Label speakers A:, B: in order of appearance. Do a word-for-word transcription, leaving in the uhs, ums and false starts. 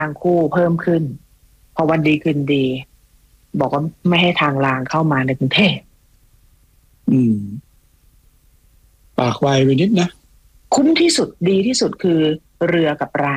A: างคู่เพิ่มขึ้นพอวันดีคืนดี บอกว่าไม่ให้ทางรางเข้ามาในกรุงเทพ
B: อืมปากไวไปนิดนะ
A: คุ้มที่สุดดีที่สุดคือเรือกับราง